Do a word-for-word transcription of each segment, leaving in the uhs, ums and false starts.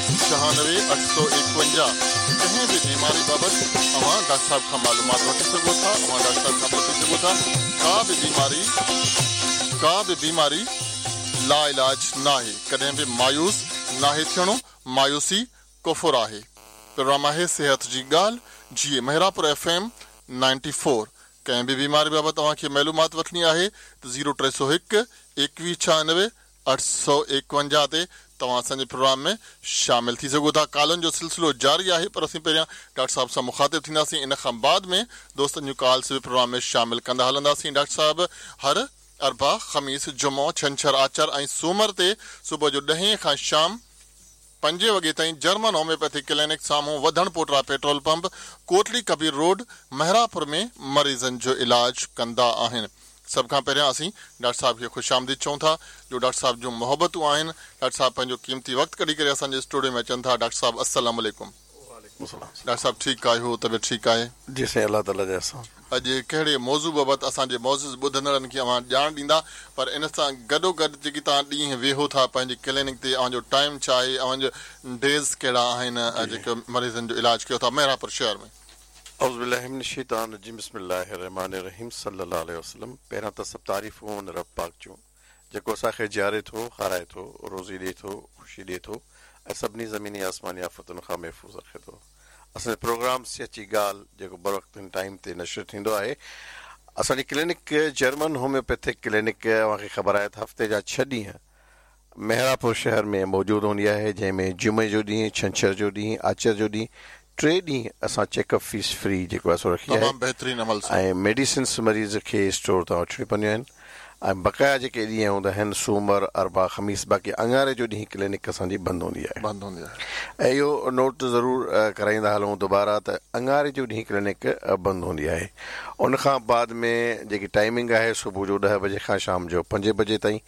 छहानवे अठ सौ एकवंजाह कंहिं बि बीमारी बाबति तव्हां डॉक्टर साहब खां मालूमात वठी सघो था। तव्हां डॉक्टर साहब खां पुछी सघो था। का बि बीमारी का बि बीमारी ला इलाज नाहे। कॾहिं बि मायूस नाहे थियणो। मायूसी कुफुर आहे। प्रोग्राम आहे सिहत जी ॻाल्हि। जी Mehrabpur F M ninety four. कंहिं बि बीमारी बाबति तव्हांखे मालूमात वठणी आहे त ज़ीरो टे सौ हिकु एकवीह छहानवे अठ सौ एकवंजाह ते तव्हां असांजे प्रोग्राम में शामिल थी सघो था। कॉलनि जो सिलसिलो जारी आहे, पर असीं पहिरियां डॉक्टर साहब सां मुखातिब थींदासीं। इन खां बाद में दोस्तनि जूं कॉल्स बि प्रोग्राम में शामिल कंदा हलंदासीं। डॉक्टर साहब हर अरबा ख़मीस जुमो छंछर आचर ऐं सूमर ते सुबुह जो ॾहें खां शाम पंजे वॻे ताईं जर्मन होम्योपैथिक क्लिनिक साम्हूं वधण पोटरा petrol pump Kotli Kabir road Mehrabpur में मरीज़नि जो इलाज कंदा आहिनि। सभ खां पहिरियां असीं डॉक्टर साहब खे ख़ुशि आमदीद चऊं था। जो डॉक्टर साहब जूं मोहबतूं आहिनि, डॉक्टर साहब पंहिंजो क़ीमती वक़्तु कढी करे असांजे स्टूडियो में अचनि था। डॉक्टर साहब अस्सलाम वालेकुम। डॉक्टर साहब ठीकु आहियो? तबियत ठीकु आहे? जी साईं, अल्लाह ताला जे असां अॼु कहिड़े मौज़ू बाबति असांजे मौज़ूज़ ॿुधंदड़नि खे अवां ॼाण ॾींदा, पर इन सां गॾोगॾु जेकी तव्हां ॾींहं वेहो था पंहिंजी क्लिनिक ते, अव्हांजो टाइम छा आहे, अव्हांजो डेज़ कहिड़ा आहिनि जेके मरीज़नि जो इलाज कयो था मेहरापुर शहर में? औज़ु बिल्लाहि मिनश शैतानिर रजीम बिस्मिल्लाहिर रहमानिर रहीम सल्लल्लाहु अलैहि वसल्लम। पहिरियां त सभु तारीफ़ूं हुन रब पाक जूं जेको असांखे जियारे थो, खाराए थो, रोज़ी ॾिए थो, ख़ुशी ॾिए थो ऐं सभिनी ज़मीनी आसमानी आफ़तुनि खां महफ़ूज़ रखे थो। असांजो प्रोग्राम सिहत जी ॻाल्हि जेको बर वक़्तु टाइम ते नशर थींदो आहे। असांजी क्लिनिक जर्मन होम्योपैथिक क्लिनिक तव्हांखे ख़बर आहे त हफ़्ते जा छह ॾींहं मेहरापुर शहर में मौजूदु हूंदी आहे, जंहिंमें जुमे जो ॾींहुं, छंछर जो ॾींहुं, आचर जो ॾींहुं टे ॾींहं असां चेकअप फीस फ्री जेको आहे सो रखी आहे। बहितरीन अमल सां ऐं मेडिसिन्स मरीज़ खे स्टोर तां वठणी पवंदियूं आहिनि। ऐं बक़ाया जेके ॾींहं हूंदा आहिनि सूमर, अरबा, ख़मीस, बाक़ी अंगारे जो ॾींहुं क्लिनिक असांजी बंदि हूंदी आहे। बंदि हूंदी आहे। ऐं इहो नोट ज़रूरु कराईंदा हलूं दुबारा त अंगारे जो ॾींहुं क्लिनिक बंदि हूंदी आहे। उनखां बाद में जेकी टाइमिंग आहे सुबुह जो ॾह बजे खां शाम जो पंजे बजे ताईं।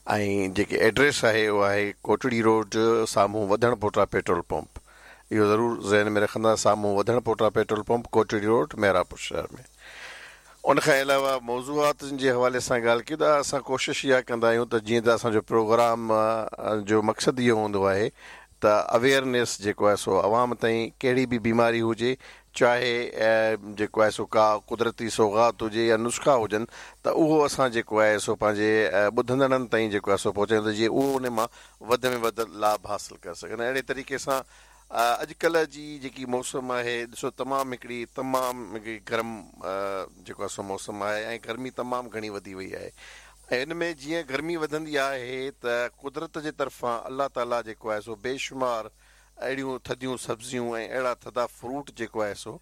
ऐं जेकी एड्रेस आहे उहा आहे कोटड़ी रोड साम्हूं वधण पोटरा पेट्रोल पंप। इहो ज़रूरु ज़हन में रखंदा, साम्हूं वधण पोटरा petrol pump Kotri road Mehrabpur शहर में। उनखां अलावा मौज़ूआतनि जे हवाले सां ॻाल्हि कयूं त असां कोशिशि इहा कंदा आहियूं त जीअं त असांजो प्रोग्राम जो मक़सदु इहो हूंदो आहे त अवेयरनेस जेको आहे सो अवाम ताईं कहिड़ी बि बीमारी हुजे, चाहे जेको आहे सो का कुदरती सौगात हुजे या नुस्ख़ा हुजनि, त उहो असां जेको आहे सो पंहिंजे ॿुधंदड़नि ताईं जेको आहे सो पहुचायूं त जीअं उहो उन मां वधि में वधि लाभ हासिलु करे सघनि। अहिड़े तरीक़े सां अॼुकल्ह जी जेकी मौसम आहे ॾिसो तमामु हिकिड़ी तमामु हिकिड़ी गरम जेको आहे सो मौसम आहे ऐं गर्मी तमामु घणी वधी वई आहे। ऐं इन में जीअं गर्मी वधंदी आहे त कुदरत जे तरफ़ां अलाह ताला जेको आहे सो बेशुमार अहिड़ियूं थधियूं सब्जियूं ऐं अहिड़ा थधा फ्रूट जेको आहे सो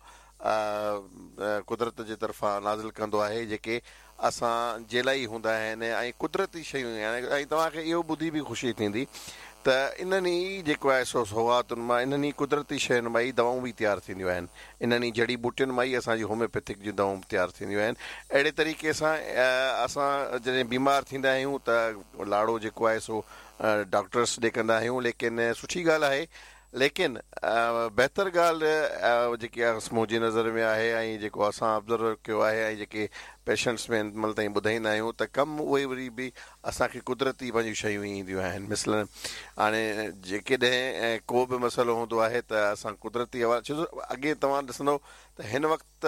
कुदरत जे तरफ़ां नाज़िल कंदो आहे, जेके असां जे लाइ हूंदा आहिनि ऐं कुदरती शयूं आहिनि। ऐं तव्हांखे इहो ॿुधी बि ख़ुशी थींदी त इन्हनि ई जेको आहे सो सौगातुनि मां, इन्हनि ई कुदरती शयुनि मां ई दवाऊं बि तयारु थींदियूं आहिनि। इन्हनि ई जड़ी बूटियुनि मां ई असांजी होम्योपैथिक जूं दवाऊं तयारु थींदियूं आहिनि। अहिड़े तरीक़े सां असां जॾहिं बीमार थींदा आहियूं त लाड़ो जेको आहे सो डॉक्टर्स ॾे कंदा आहियूं, लेकिन सुठी ॻाल्हि आहे। लेकिन बहितर ॻाल्हि जेकी आहे मुंहिंजी नज़र में आहे ऐं जेको असां ऑब्ज़र्व कयो आहे ऐं जेके पेशेंट्स में महिल ताईं ॿुधाईंदा आहियूं त कमु उहे वरी बि असांखे कुदरती पंहिंजियूं शयूं ईंदियूं आहिनि। मिसलन हाणे जेकॾहिं को बि मसइलो हूंदो आहे त असां कुदरती हवा, छो जो अॻे तव्हां ॾिसंदव त हिन वक़्तु